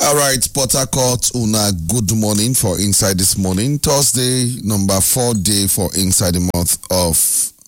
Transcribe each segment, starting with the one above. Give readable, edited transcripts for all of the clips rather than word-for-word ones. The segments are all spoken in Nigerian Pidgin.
All right, Port Harcourt, una good morning for Inside this morning. Thursday, number 4 day for Inside the month of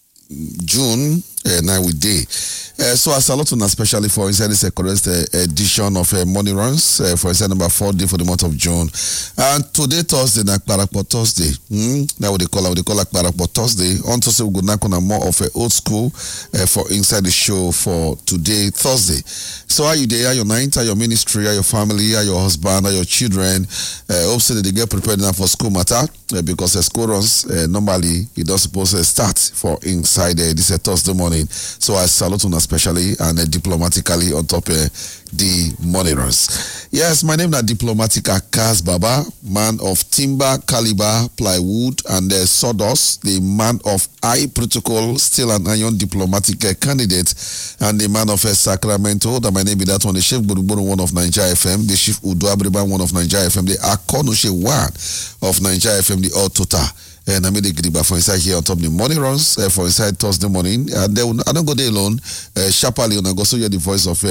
June. Now we day. So I salute una especially for Inside this correct edition of Money Runs for Inside number 4 day for the month of June. And today Thursday na Kparakpo Thursday. Now they call Kparakpo Thursday. On Thursday we go knock on a more of a old school for Inside the show for today Thursday. So are you there? Are your night? Are your ministry? Are your family? Are your husband? Are your children? Hope so that they get prepared enough for school matter because school runs normally it does supposed to start for Inside this Thursday morning. So I salute una especially and diplomatically on top the money runs. Yes, my name is Diplomatic Akas Baba, man of timber, caliber, plywood, and sawdust, the man of high protocol, steel and iron diplomatic candidate, and the man of Sacramento. That my name is that one, the Chief Buruburu one of Nigeria FM, the Chief Uduabriba one of Nigeria FM, the Akonoshe one of Nigeria FM, the Otota. And I made a griba for inside here on top the money runs for inside Thursday morning. And then I don't go there alone. Sharply, I go so hear the voice of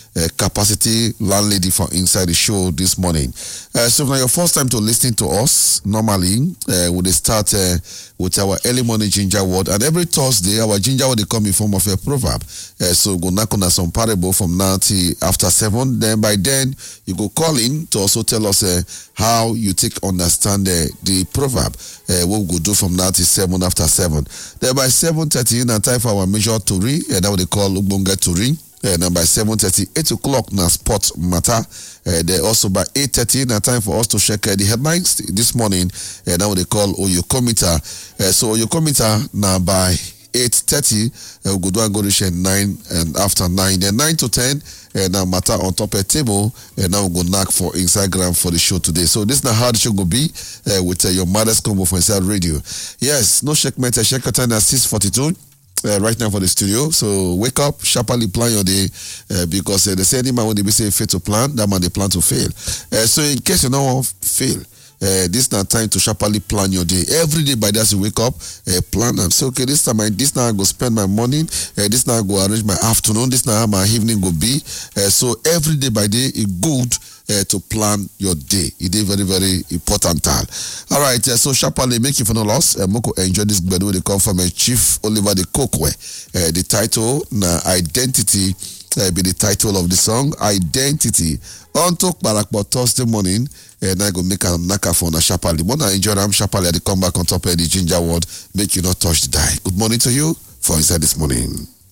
capacity landlady for inside the show this morning. So now your first time to listening to us, normally we start with our early morning ginger word. And every Thursday, our ginger word they come in form of a proverb. So go knock on some parable from now till after 7. Then by then, you go call in to also tell us how you take understand the proverb. What we go do from now till 7 after 7. Then by 7:30, na time for our major Tori, that what they call Ubonga Tori. And by 7:30, 8 o'clock na sport matter. Then also by 8:30, na time for us to check the headlines this morning. And that what they call Oyokomita. So Oyokomita na by 8:30, we go do and go reach 9 and after 9. Then 9 to 10, now matter on top of the table, and now we go knock for Instagram for the show today. So this is how the show go be with your mother's combo for Inside Radio. Yes, no check mate, check time at 6:42. Right now for the studio. So wake up, sharply plan your day because they say any man when they be say fail to plan, that man they plan to fail. So in case you don't want to fail, this is not time to sharply plan your day. Every day by that you wake up, plan and say, okay, this now I go spend my morning, this now I go arrange my afternoon, this now how my evening go be. So every day by day it's good to plan your day. It is very, very important. All right, so sharply make you for no loss. Moko enjoy this bedu they come from Chief Oliver the Kokwe. The title na Identity be the title of the song, Identity. On talk Kparakpo Thursday morning, and I go make a naka for na sharply. When I enjoy them sharply, I come back on top of the ginger word, make you not touch the die. Good morning to you for Inside this morning.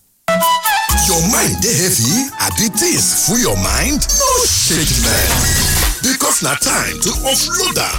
Your mind dey heavy? Abi things full your mind? No shake man. Because na time to offload am